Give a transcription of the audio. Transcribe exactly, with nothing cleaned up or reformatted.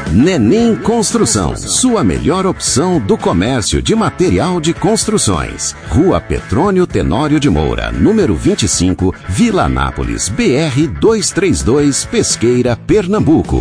Nenim Construção, sua melhor opção do comércio de material de construções. Rua Petrônio Tenório de Moura, número vinte e cinco, Vila Anápolis, B R duzentos e trinta e dois, Pesqueira, Pernambuco.